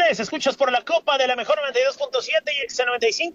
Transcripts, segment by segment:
tardes, escuchas por la Copa de la Mejor 92.7 y X95.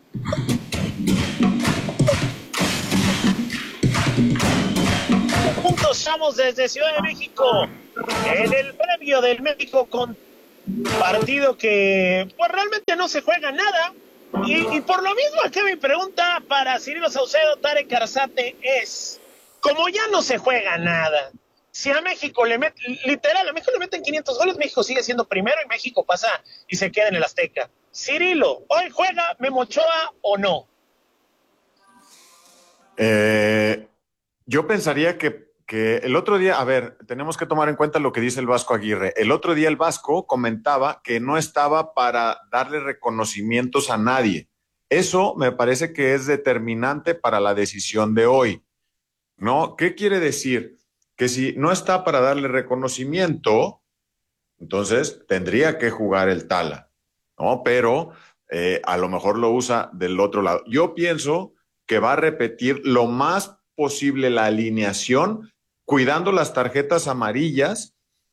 Juntos somos desde Ciudad de México en el previo del México con partido que pues realmente no se juega nada. Y por lo mismo aquí mi pregunta para Cirilo Saucedo, Tarek Arzate es, como ya no se juega nada, si a México le meten, literal, a México le meten 500 goles, México sigue siendo primero y México pasa y se queda en el Azteca. Cirilo, ¿hoy juega Memo Ochoa o no? Yo pensaría que el otro día, a ver, tenemos que tomar en cuenta lo que dice el Vasco Aguirre. El otro día el Vasco comentaba que no estaba para darle reconocimientos a nadie. Eso me parece que es determinante para la decisión de hoy, ¿no? ¿Qué quiere decir? Que si no está para darle reconocimiento, entonces tendría que jugar el Tala, ¿no? Pero a lo mejor lo usa del otro lado. Yo pienso que va a repetir lo más posible la alineación, cuidando las tarjetas amarillas.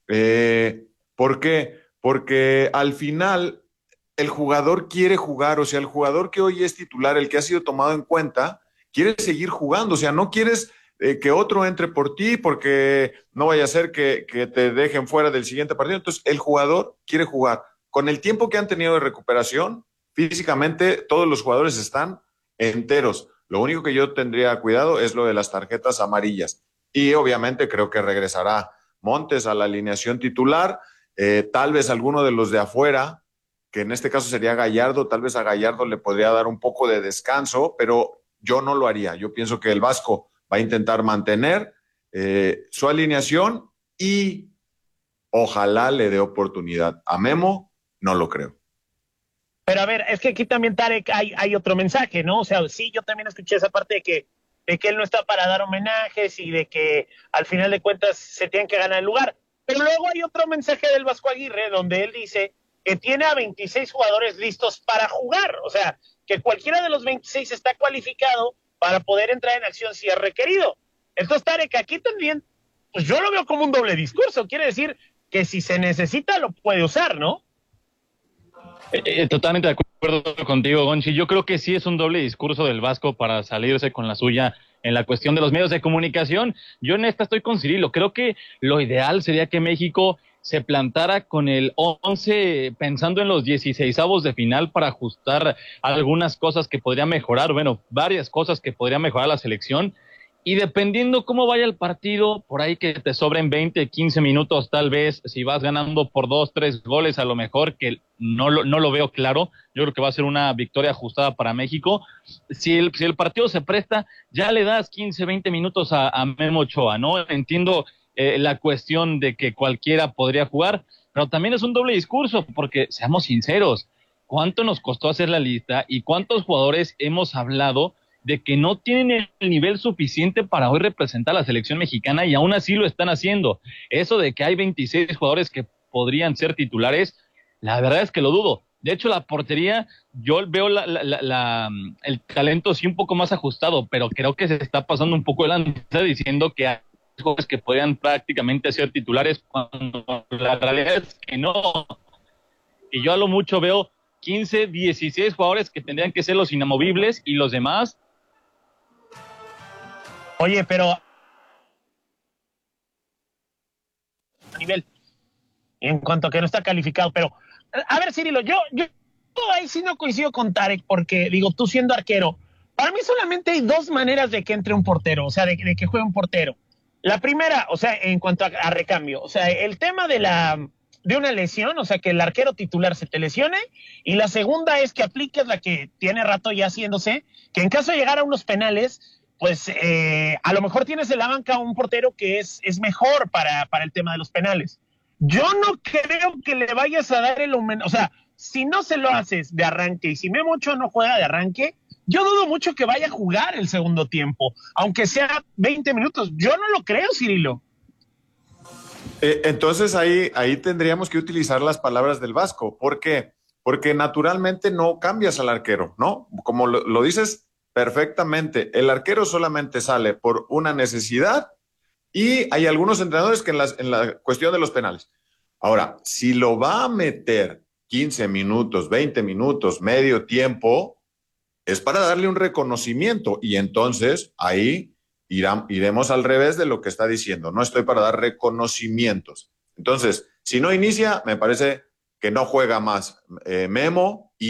¿Por qué? Porque al final el jugador quiere jugar, o sea, el jugador que hoy es titular, el que ha sido tomado en cuenta, quiere seguir jugando, o sea, no quieres que otro entre por ti porque no vaya a ser que te dejen fuera del siguiente partido. Entonces, el jugador quiere jugar. Con el tiempo que han tenido de recuperación, físicamente todos los jugadores están enteros. Lo único que yo tendría cuidado es lo de las tarjetas amarillas. Y obviamente creo que regresará Montes a la alineación titular, tal vez alguno de los de afuera, que en este caso sería Gallardo, tal vez a Gallardo le podría dar un poco de descanso, pero yo no lo haría. Yo pienso que el Vasco va a intentar mantener su alineación y ojalá le dé oportunidad. A Memo no lo creo. Pero a ver, es que aquí también, Tarek, hay otro mensaje, ¿no? O sea, sí, yo también escuché esa parte de que él no está para dar homenajes y de que al final de cuentas se tienen que ganar el lugar. Pero luego hay otro mensaje del Vasco Aguirre donde él dice que tiene a 26 jugadores listos para jugar. O sea, que cualquiera de los 26 está cualificado para poder entrar en acción si es requerido. Entonces, Tarek, aquí también, pues yo lo veo como un doble discurso. Quiere decir que si se necesita lo puede usar, ¿no? Totalmente de acuerdo contigo, Gonchi. Yo creo que sí es un doble discurso del Vasco para salirse con la suya en la cuestión de los medios de comunicación. Yo en esta estoy con Cirilo. Creo que lo ideal sería que México se plantara con el 11 pensando en los 16avos de final para ajustar algunas cosas que podría mejorar, bueno, varias cosas que podría mejorar la selección. Y dependiendo cómo vaya el partido, por ahí que te sobren 20, 15 minutos tal vez, si vas ganando por 2, 3 goles a lo mejor, que no lo veo claro, yo creo que va a ser una victoria ajustada para México. Si el partido se presta, ya le das 15, 20 minutos a Memo Ochoa, ¿no? Entiendo la cuestión de que cualquiera podría jugar, pero también es un doble discurso, porque seamos sinceros, ¿cuánto nos costó hacer la lista y cuántos jugadores hemos hablado de que no tienen el nivel suficiente para hoy representar a la selección mexicana y aún así lo están haciendo? Eso de que hay 26 jugadores que podrían ser titulares, la verdad es que lo dudo. De hecho, la portería, yo veo el talento sí un poco más ajustado, pero creo que se está pasando un poco de lanza diciendo que hay jugadores que podrían prácticamente ser titulares cuando la realidad es que no. Y yo a lo mucho veo 15, 16 jugadores que tendrían que ser los inamovibles y los demás. Oye, pero a nivel, en cuanto a que no está calificado, pero a ver, Cirilo, yo ahí sí no coincido con Tarek, porque digo, tú siendo arquero, para mí solamente hay dos maneras de que entre un portero, o sea, de que juegue un portero. La primera, o sea, en cuanto a recambio, o sea, el tema de una lesión, o sea, que el arquero titular se te lesione, y la segunda es que apliques la que tiene rato ya haciéndose, que en caso de llegar a unos penales, pues a lo mejor tienes en la banca un portero que es mejor para el tema de los penales. Yo no creo que le vayas a dar o sea, si no se lo haces de arranque y si Memo Ochoa no juega de arranque, yo dudo mucho que vaya a jugar el segundo tiempo, aunque sea 20 minutos. Yo no lo creo, Cirilo. Entonces ahí tendríamos que utilizar las palabras del Vasco. ¿Por qué? Porque naturalmente no cambias al arquero, ¿no? Como lo dices perfectamente, el arquero solamente sale por una necesidad y hay algunos entrenadores que en la cuestión de los penales. Ahora, si lo va a meter 15 minutos, 20 minutos, medio tiempo, es para darle un reconocimiento y entonces ahí iremos al revés de lo que está diciendo. No estoy para dar reconocimientos. Entonces, si no inicia, me parece que no juega más Memo.